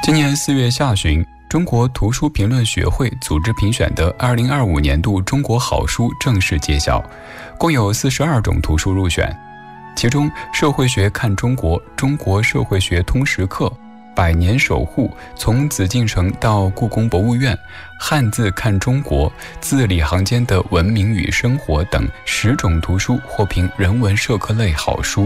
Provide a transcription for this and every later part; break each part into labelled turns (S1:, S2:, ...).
S1: 今年4月下旬，中国图书评论学会组织评选的2025年度中国好书正式揭晓，共有42种图书入选，其中社会学看中国、中国社会学通识课、百年守护、从紫禁城到故宫博物院、汉字看中国、字里行间的文明与生活等10种图书获评人文社科类好书。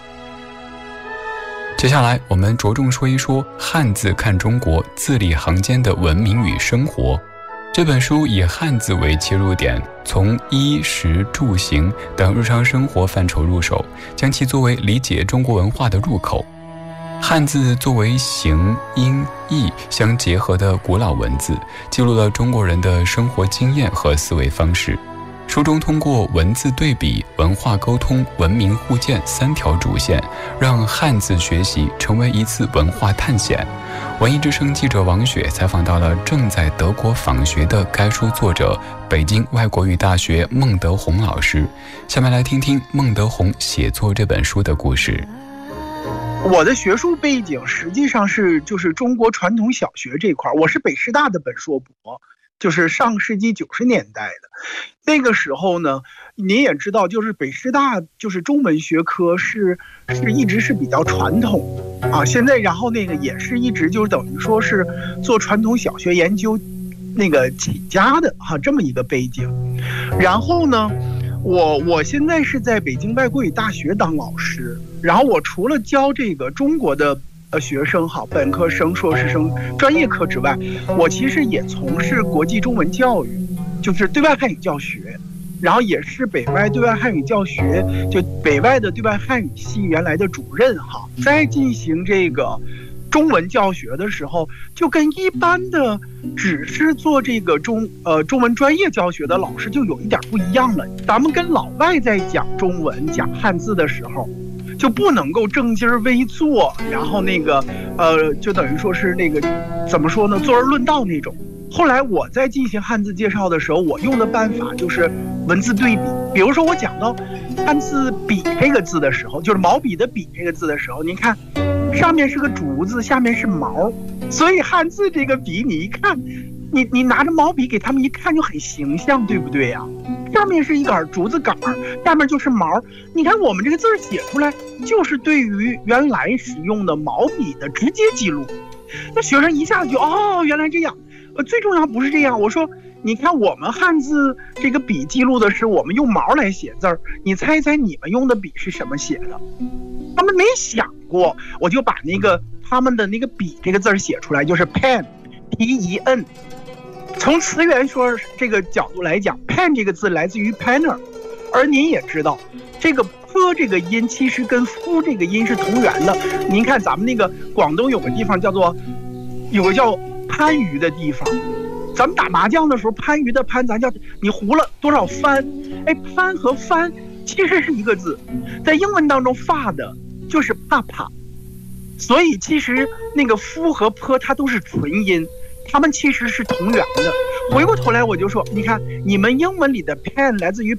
S1: 接下来我们着重说一说汉字看中国，字里行间的文明与生活。这本书以汉字为切入点，从衣食住行等日常生活范畴入手，将其作为理解中国文化的入口。汉字作为形、音、义相结合的古老文字，记录了中国人的生活经验和思维方式。书中通过文字对比、文化沟通、文明互鉴3条主线，让汉字学习成为一次文化探险。文艺之声记者王雪采访到了正在德国访学的该书作者，北京外国语大学孟德红老师。下面来听听孟德红写作这本书的故事。
S2: 我的学术背景实际上是就是中国传统小学这块，我是北师大的本硕博，就是上世纪90年代的。那个时候呢，您也知道，就是北师大就是中文学科是一直是比较传统啊。现在然后那个也是一直就等于说是做传统小学研究那个起家的哈，这么一个背景。然后呢，我现在是在北京外国语大学当老师，然后我除了教这个中国的学生好，本科生、硕士生专业课之外，我其实也从事国际中文教育，就是对外汉语教学，然后也是北外对外汉语教学，就北外的对外汉语系原来的主任哈，在进行这个中文教学的时候，就跟一般的只是做这个中文专业教学的老师就有一点不一样了。咱们跟老外在讲中文、讲汉字的时候，就不能够正襟危坐，然后那个就等于说是那个怎么说呢，坐而论道那种。后来我在进行汉字介绍的时候，我用的办法就是文字对比。比如说我讲到汉字笔这个字的时候，就是毛笔的笔这个字的时候，您看上面是个竹子，下面是毛，所以汉字这个笔你一看，你拿着毛笔给他们一看就很形象，对不对呀？上面是一杆竹子杆，下面就是毛。你看我们这个字写出来，就是对于原来使用的毛笔的直接记录。那学生一下就原来这样。最重要不是这样，我说你看我们汉字这个笔记录的是我们用毛来写字儿，你猜一猜你们用的笔是什么写的？他们没想过，我就把那个他们的那个笔这个字儿写出来，就是 pen P-E-N。 从词源说这个角度来讲， pen 这个字来自于 penner， 而您也知道这个 p 这个音其实跟夫这个音是同源的。您看咱们那个广东有个地方有个叫番禺的地方，咱们打麻将的时候，番禺的番咱叫你胡了多少番，番和番其实是一个字，在英文当中发的就是帕帕，所以其实那个夫和坡它都是纯音，它们其实是同源的。回过头来我就说，你看你们英文里的 pen 来自于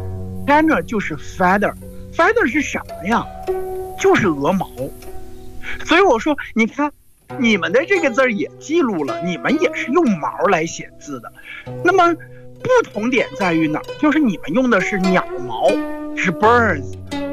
S2: penner 就是 feather 是什么呀？就是鹅毛。所以我说你看你们的这个字也记录了，你们也是用毛来写字的。那么不同点在于哪儿？就是你们用的是鸟毛，是 birds，